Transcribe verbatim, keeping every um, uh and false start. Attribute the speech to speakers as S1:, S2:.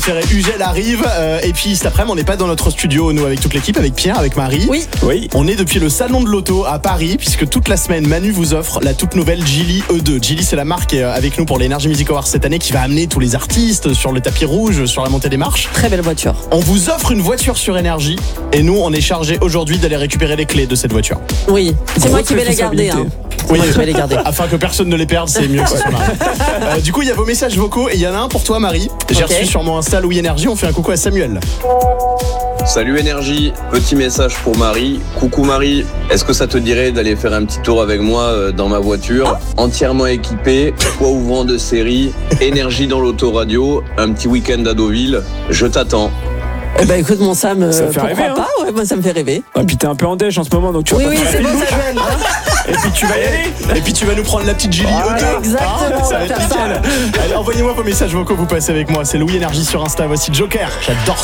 S1: Ugel arrive euh, et puis cet après-midi on n'est pas dans notre studio, nous avec toute l'équipe, avec Pierre, avec Marie.
S2: Oui.
S3: Oui.
S1: On est depuis le salon de l'auto à Paris puisque toute la semaine Manu vous offre la toute nouvelle Geely E deux. Geely, c'est la marque qui est avec nous pour l'Energy Music Awards cette année qui va amener tous les artistes sur le tapis rouge, sur la montée des marches.
S2: Très belle voiture.
S1: On vous offre une voiture sur énergie et nous on est chargé aujourd'hui d'aller récupérer les clés de cette voiture.
S2: Oui, c'est
S3: Grosse
S2: moi qui vais les garder. Hein.
S1: Oui,
S2: Moi qui vais les garder.
S1: afin que personne ne les perde, c'est mieux que ce soit Marie. Euh, du coup, il y a vos messages vocaux et il y en a un pour toi, Marie. J'ai
S2: Ok.
S1: reçu sur mon Insta Louis Énergie. On fait un coucou à Samuel.
S4: Salut Énergie, petit message pour Marie. Coucou Marie, est-ce que ça te dirait d'aller faire un petit tour avec moi euh, dans ma voiture, entièrement équipée, toit ouvrant de série, énergie dans l'autoradio, un petit week-end à Deauville, je t'attends.
S2: Eh ben écoute mon Sam, euh,
S3: Ça fait
S2: pourquoi
S3: rêver, hein.
S2: pas ouais, moi, ça me fait rêver.
S3: Ah, puis t'es un peu en déj en ce moment, donc tu vas
S2: Oui
S3: pas
S2: oui
S3: faire la
S2: c'est
S3: fine
S2: bon
S3: bouche.
S2: Samuel. Hein.
S3: Et puis tu vas y aller.
S1: Et puis tu vas nous prendre la petite Geely E deux.
S2: Exactement,
S1: Ça
S2: on
S1: va
S2: va
S1: être
S2: faire ça.
S1: nickel. Allez, envoyez-moi vos messages vocaux, vous passez avec moi. C'est Louis Énergie sur Insta. Voici Joker. J'adore